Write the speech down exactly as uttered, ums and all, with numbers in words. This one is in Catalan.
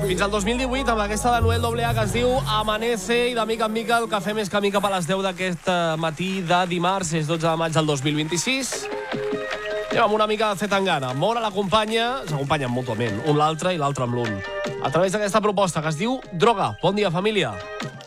Fins al dos mil divuit, amb aquesta de Noel doble A que es diu Amanece, i de mica en mica el cafè més camí cap a les deu d'aquest matí de dimarts, és dotze de maig del dos mil vint-i-sis. Anem amb una mica de Zetangana. Mora l'acompanya, s'acompanyen mútuament, un l'altre i l'altre amb l'un, a través d'aquesta proposta que es diu Droga. Bon dia, família.